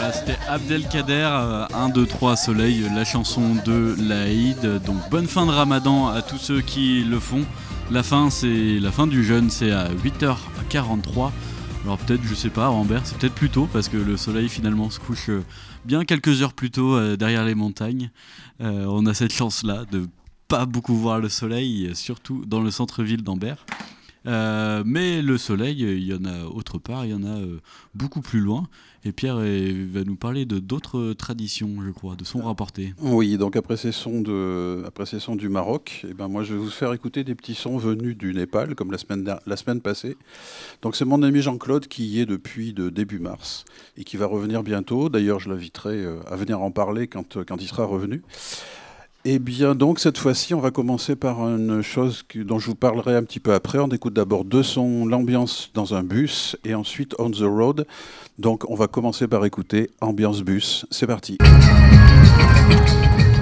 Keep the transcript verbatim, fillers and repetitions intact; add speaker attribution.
Speaker 1: Voilà, c'était Abdelkader, euh, un, deux, trois Soleil, la chanson de l'Aïd. Donc bonne fin de Ramadan à tous ceux qui le font. La fin, c'est la fin du jeûne, c'est à huit heures quarante-trois. Alors peut-être, je sais pas, Rambert, c'est peut-être plus tôt parce que le soleil finalement se couche euh, bien quelques heures plus tôt euh, derrière les montagnes. Euh, on a cette chance-là de pas beaucoup voir le soleil, surtout dans le centre-ville d'Ambert. Euh, mais le soleil, il y en a autre part, il y en a euh, beaucoup plus loin. Et Pierre euh, va nous parler de d'autres traditions, je crois, de sons rapportés.
Speaker 2: Oui, donc après ces sons, de, après ces sons du Maroc, eh ben moi je vais vous faire écouter des petits sons venus du Népal, comme la semaine, der- la semaine passée. Donc c'est mon ami Jean-Claude qui y est depuis de début mars et qui va revenir bientôt. D'ailleurs, je l'inviterai euh, à venir en parler quand, euh, quand il sera revenu. Eh bien, donc, cette fois-ci, on va commencer par une chose que- dont je vous parlerai un petit peu après. On écoute d'abord deux sons, l'ambiance dans un bus et ensuite On the Road. Donc, on va commencer par écouter Ambiance Bus. C'est parti.